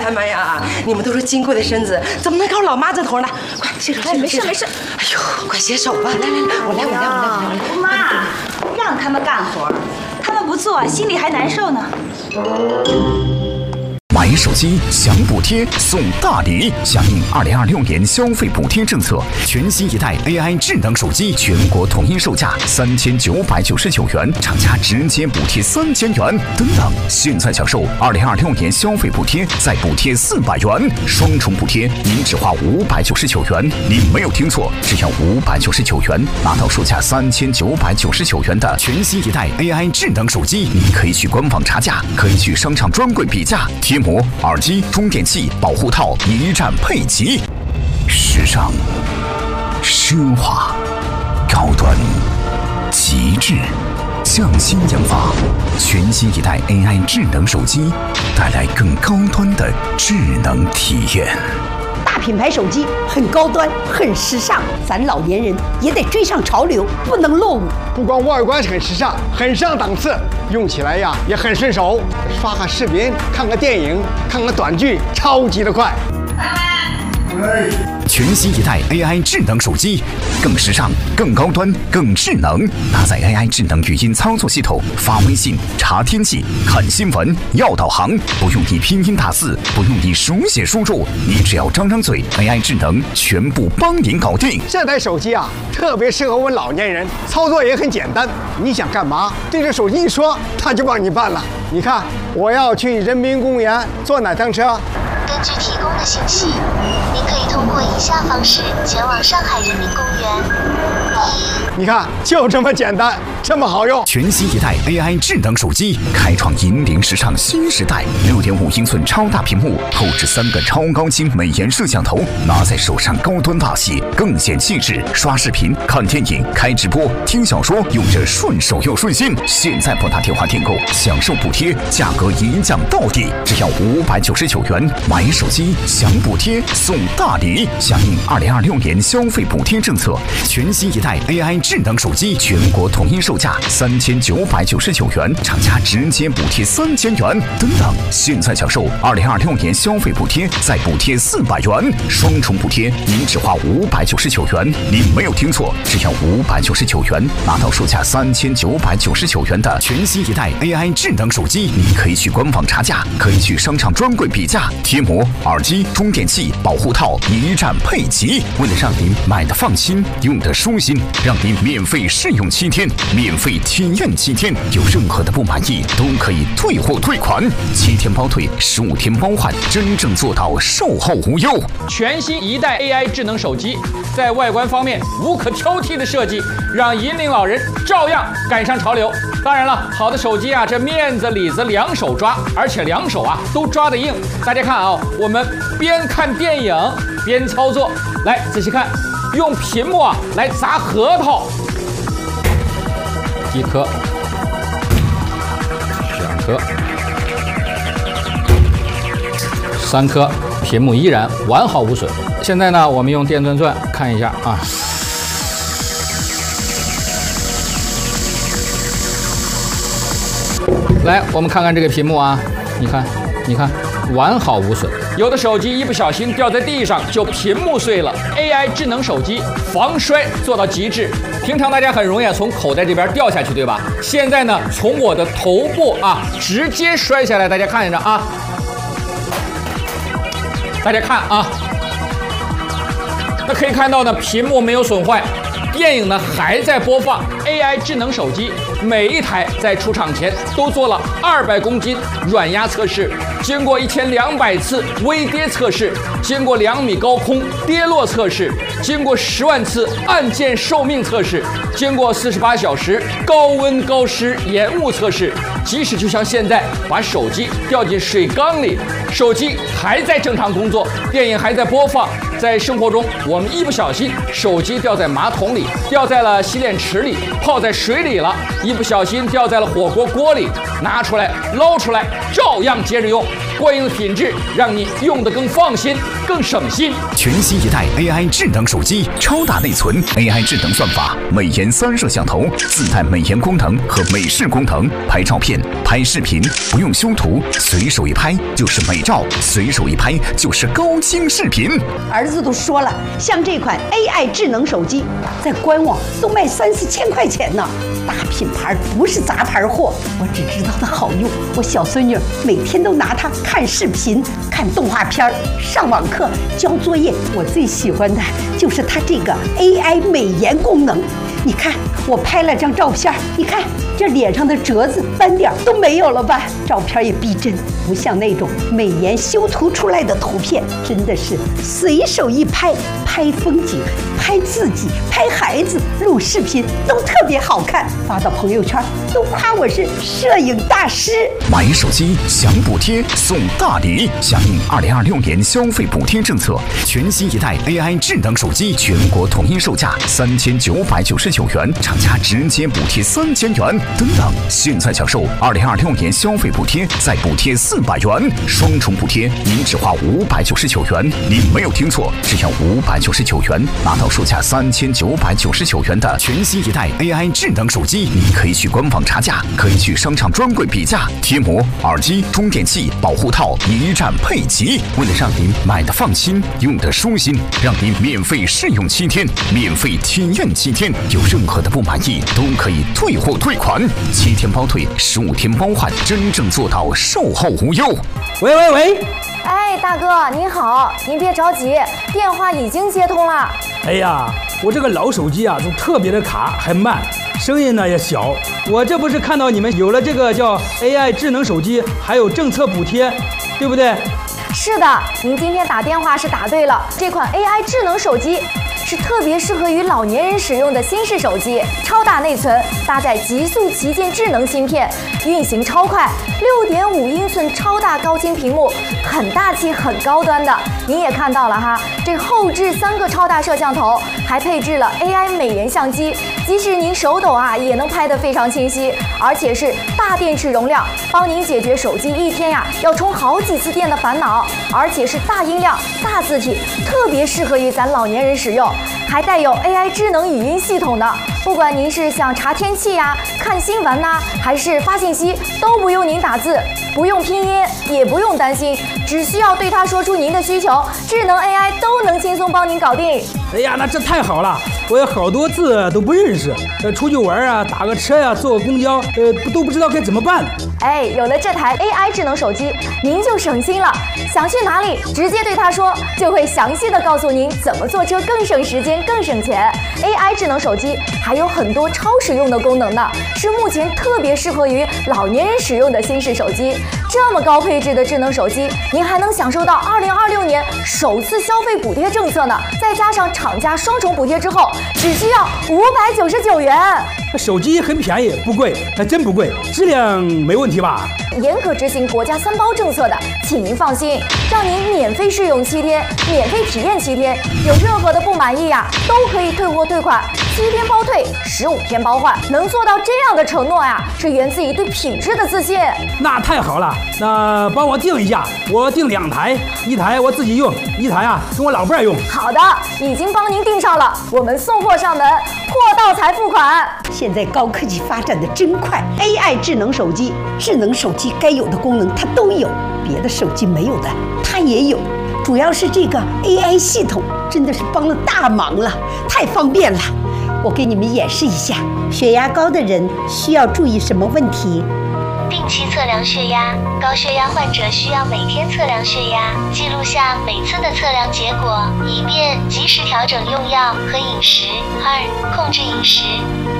他们呀！你们都是金贵的身子，怎么能靠老妈这头呢？快洗手， 没事没事。 哎呦，快洗手吧！来，我来。 妈，让他们干活，他们不做，心里还难受呢。 买手机享补贴送大礼，响应2026年消费补贴政策，全新一代 AI 智能手机全国统一售价3999元，厂家直接补贴3000元。等等，现在享受2026年消费补贴，再补贴400元，双重补贴，您只花599元。您没有听错，只要599元，拿到售价3999元的全新一代 AI 智能手机。您可以去官网查价，可以去商场专柜比价，贴膜、耳机、充电器、保护套一站配齐，时尚、奢华、高端、极致，匠心研发，全新一代 AI 智能手机，带来更高端的智能体验。 大品牌手机很高端，很时尚，咱老年人也得追上潮流，不能落伍。 不光外观很时尚，很上档次，用起来呀也很顺手，刷个视频、看个电影、看个短剧，超级的快。 全新一代 AI 智能手机，更时尚、更高端、更智能，搭载 AI 智能语音操作系统，发微信、查天气、看新闻、要导航，不用你拼音打字，不用你手写输入，你只要张张嘴 ，AI 智能全部帮您搞定。 这台手机啊，特别适合我们老年人，操作也很简单。你想干嘛，对着手机一说，它就帮你办了。你看，我要去人民公园坐哪趟车？ 根据提供的信息，您可以通过以下方式前往上海人民公园。 你看，就这么简单，这么好用。 全新一代 AI 智能手机，开创引领时尚新时代。6.5英寸超大屏幕，后置3个超高清美颜摄像头，拿在手上高端大气，更显气质。刷视频、看电影、开直播、听小说，用着顺手又顺心。现在拨打电话订购，享受补贴，价格一降到底，只要599元。买手机享补贴送大礼，响应2026年消费补贴政策，全新一代 AI 智能手机全国统一售价3999元，厂家直接补贴3000元。等等，现在享受2026年消费补贴，再补贴400元，双重补贴，您只花599元。您没有听错，只要599元，拿到售价3999元的全新一代 AI 智能手机。您可以去官网查价，可以去商场专柜比价，贴膜、耳机、充电器、保护套一站配齐。为了让您买的放心，用的舒心，让您免费试用7天，免费体验7天，有任何的不满意都可以退货退款，7天包退，15天包换，真正做到售后无忧。 全新一代 AI 智能手机，在外观方面无可挑剔的设计，让引领老人照样赶上潮流。当然了，好的手机啊，这面子里子两手抓，而且两手啊都抓得硬。大家看啊，我们边看电影边操作，来仔细看，用屏幕啊来砸核桃，1颗、2颗、3颗，屏幕依然完好无损。现在呢，我们用电钻钻看一下啊。来，我们看看这个屏幕啊，你看，完好无损。有的手机一不小心掉在地上就屏幕碎了。AI 智能手机防摔做到极致。平常大家很容易从口袋这边掉下去，对吧？现在呢，从我的头部啊直接摔下来，大家看着啊，大家看啊，那可以看到呢，屏幕没有损坏。电影呢还在播放。AI 智能手机每一台在出厂前都做了200公斤软压测试，经过1200次微跌测试，经过2米高空跌落测试，经过10万次按键寿命测试，经过48小时高温高湿延误测试。即使就像现在把手机掉进水缸里，手机还在正常工作，电影还在播放。在生活中，我们一不小心手机掉在马桶里，掉在了洗脸池里，泡在水里了，一不小心掉在了火锅锅里，拿出来捞出来，照样接着用。 过硬的品质让你用得更放心、更省心。 全新一代 AI 智能手机，超大内存 ，AI 智能算法，美颜3摄像头，自带美颜功能和美视功能，拍照片、拍视频不用修图，随手一拍就是美照，随手一拍就是高清视频。 儿子都说了，像这款 AI 智能手机，在官网都卖3-4千块钱呢。大品牌不是杂牌货，我只知道它好用。我小孙女每天都拿它看视频、看动画片、上网课、交作业。我最喜欢的就是它这个 AI 美颜功能。你看，我拍了张照片，你看这脸上的褶子、斑点都没有了吧？照片也逼真，不像那种美颜修图出来的图片，真的是随手一拍，拍风景、拍自己、拍孩子、录视频都特别好看，发到朋友圈都夸我是摄影大师。 买手机享补贴送大礼，响应2026年消费补贴政策，全新一代 AI 智能手机全国统一售价3999元，厂家直接补贴3000元。等等，现在享受2026年消费补贴，再补贴400元，双重补贴，您只花599元。您没有听错，只要599元，拿到售价3999元的全新一代 AI 智能手机。您可以去官网查价，可以去商场专柜比价，贴膜、耳机、充电器、保护套一站配齐。为了让您买的放心，用的舒心，让您免费试用7天，免费体验7天，有任何的不满意都可以退货退款，7天包退，15天包换，真正做到售后无忧。 喂， 哎，大哥您好，您别着急，电话已经接通了。 哎呀，我这个老手机啊，就特别的卡，还慢，声音呢也小。我这不是看到你们有了这个叫 AI 智能手机，还有政策补贴，对不对？ 是的，您今天打电话是打对了，这款 AI 智能手机是特别适合于老年人使用的新式手机，超大内存，搭载极速旗舰智能芯片，运行超快，6.5英寸超大高清屏幕，很大气很高端的。您也看到了哈，这后置3个超大摄像头，还配置了 AI 美颜相机，即使您手抖啊，也能拍得非常清晰，而且是大电池容量，帮您解决手机一天呀要充好几次电的烦恼，而且是大音量、大字体，特别适合于咱老年人使用。还带有 AI 智能语音系统的，不管您是想查天气呀、看新闻呐，还是发信息，都不用您打字，不用拼音，也不用担心，只需要对它说出您的需求，智能 AI 都能轻松帮您搞定。 哎呀，那这太好了！我有好多字都不认识，出去玩啊，打个车呀、坐个公交，都不知道该怎么办。 哎，有了这台 AI 智能手机，您就省心了。想去哪里，直接对它说，就会详细的告诉您怎么坐车更省时间、更省钱。AI 智能手机还有很多超实用的功能呢，是目前特别适合于老年人使用的新式手机。这么高配置的智能手机，您还能享受到2026年首次消费补贴政策呢，再加上厂家双重补贴之后，只需要599元。 手机很便宜，不贵，还真不贵，质量没问题吧？ 严格执行国家3包政策的，请您放心，让您免费试用7天，免费体验7天，有任何的不满意呀，都可以退货退款，7天包退，15天包换。能做到这样的承诺呀，是源自于对品质的自信。 那太好了，那帮我订一下，我订2台，1台我自己用，1台啊跟我老伴儿用。 好的，已经帮您订上了，我们送货上门，货到才付款。 现在高科技发展的真快 ，AI 智能手机，智能手机该有的功能它都有，别的手机没有的它也有。主要是这个 AI 系统真的是帮了大忙了，太方便了。我给你们演示一下，血压高的人需要注意什么问题？ 定期测量血压，高血压患者需要每天测量血压，记录下每次的测量结果，以便及时调整用药和饮食。2、控制饮食。